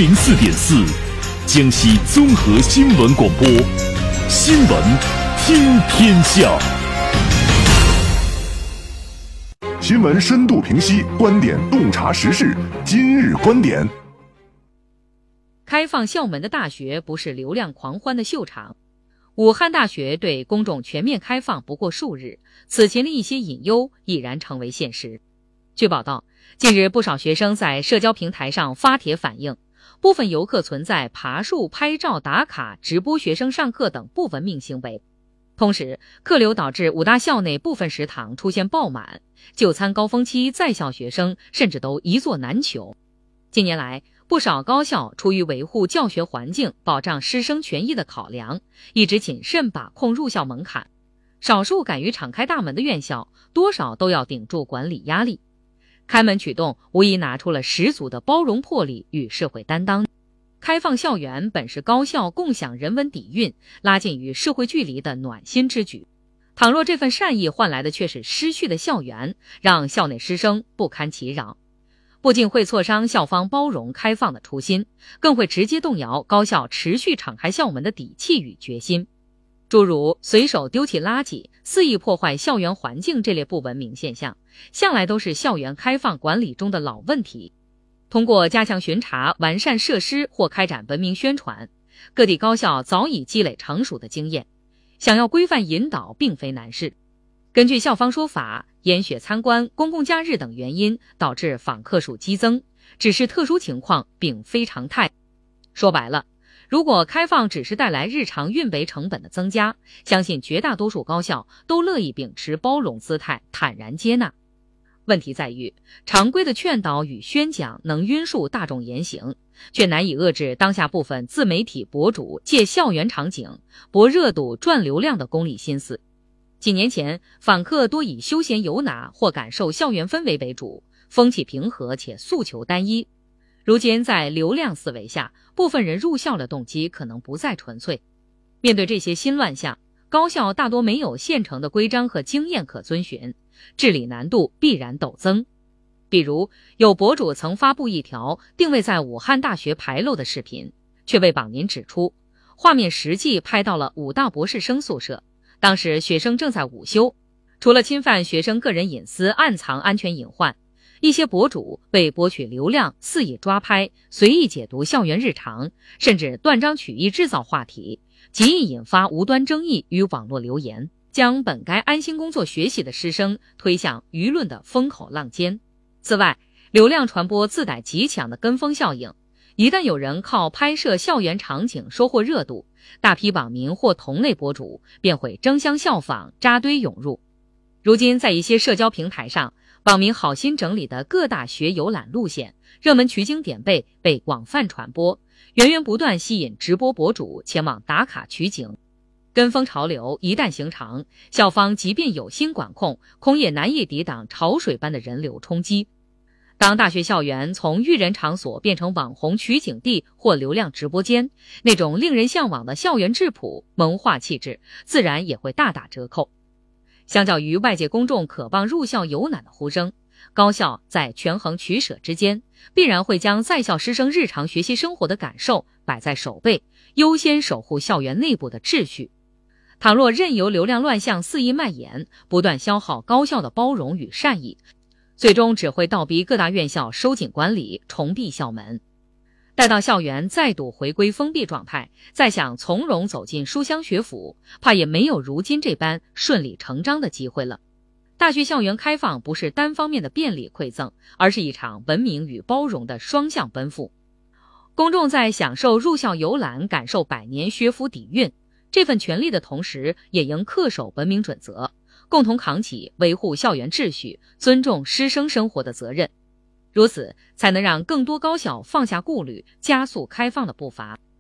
104.4，江西综合新闻广播，新闻听天下。 新闻深度评析，观点洞察时事。今日观点： 开放校门的大学不是流量狂欢的秀场。武汉大学对公众全面开放不过数日，此前的一些隐忧已然成为现实。据报道，近日不少学生在社交平台上发帖反映，部分游客存在爬树、拍照、打卡、直播学生上课等不文明行为。同时，客流导致武大校内部分食堂出现爆满，就餐高峰期在校学生甚至都一座难求。近年来，不少高校出于维护教学环境、保障师生权益的考量，一直谨慎把控入校门槛。少数敢于敞开大门的院校，多少都要顶住管理压力。开门举动无疑拿出了十足的包容魄力与社会担当。开放校园本是高校共享人文底蕴、拉近与社会距离的暖心之举。倘若这份善意换来的却是失序的校园，让校内师生不堪其扰，不仅会挫伤校方包容开放的初心，更会直接动摇高校持续敞开校门的底气与决心。诸如随手丢弃垃圾、肆意破坏校园环境这类不文明现象，向来都是校园开放管理中的老问题。通过加强巡查、完善设施或开展文明宣传，各地高校早已积累成熟的经验，想要规范引导并非难事。根据校方说法，严选参观、公共假日等原因导致访客数激增，只是特殊情况，并非常态。说白了，如果开放只是带来日常运维成本的增加，相信绝大多数高校都乐意秉持包容姿态，坦然接纳。问题在于，常规的劝导与宣讲能约束大众言行，却难以遏制当下部分自媒体博主借校园场景博热度赚流量的功利心思。几年前，访客多以休闲游拿或感受校园氛围为主，风气平和且诉求单一。如今在流量思维下，部分人入校的动机可能不再纯粹。面对这些新乱象，高校大多没有现成的规章和经验可遵循，治理难度必然陡增。比如，有博主曾发布一条定位在武汉大学牌楼的视频，却被网民指出，画面实际拍到了武大博士生宿舍，当时学生正在午休。除了侵犯学生个人隐私、暗藏安全隐患，一些博主为博取流量肆意抓拍，随意解读校园日常，甚至断章取义制造话题，极易引发无端争议与网络流言，将本该安心工作学习的师生推向舆论的风口浪尖。此外，流量传播自带极强的跟风效应，一旦有人靠拍摄校园场景收获热度，大批网民或同类博主便会争相效仿，扎堆涌入。如今在一些社交平台上，网民好心整理的各大学游览路线、热门取景点被广泛传播，源源不断吸引直播博主前往打卡取景。跟风潮流一旦形成，校方即便有心管控，恐也难以抵挡潮水般的人流冲击。当大学校园从育人场所变成网红取景地或流量直播间，那种令人向往的校园质朴、文化气质自然也会大打折扣。相较于外界公众渴望入校游览的呼声，高校在权衡取舍之间，必然会将在校师生日常学习生活的感受摆在首位，优先守护校园内部的秩序。倘若任由流量乱象肆意蔓延，不断消耗高校的包容与善意，最终只会倒逼各大院校收紧管理，重闭校门。待到校园再度回归封闭状态，再想从容走进书香学府，怕也没有如今这般顺理成章的机会了。大学校园开放不是单方面的便利馈赠，而是一场文明与包容的双向奔赴。公众在享受入校游览、感受百年学府底蕴这份权利的同时，也应恪守文明准则，共同扛起维护校园秩序、尊重师生生活的责任。如此，才能让更多高校放下顾虑，加速开放的步伐。